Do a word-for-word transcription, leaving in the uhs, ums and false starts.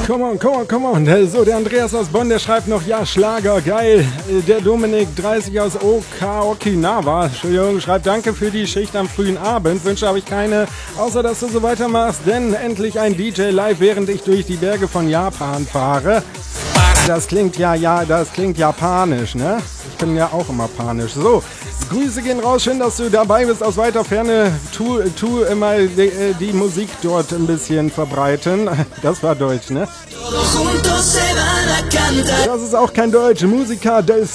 Come on, come on, come on. So, der Andreas aus Bonn, der schreibt noch, ja, Schlager, geil. Der Dominik, dreißig aus Oka Okinawa, Entschuldigung, schreibt, danke für die Schicht am frühen Abend. Wünsche habe ich keine, außer dass du so weitermachst, denn endlich ein D J live, während ich durch die Berge von Japan fahre. Das klingt ja, ja, das klingt japanisch, ne? Ich bin ja auch immer panisch. So, Grüße gehen raus, schön, dass du dabei bist aus weiter Ferne. Tu, tu immer die, die Musik dort ein bisschen verbreiten. Das war Deutsch, ne? Das ist auch kein Deutsch. Musica del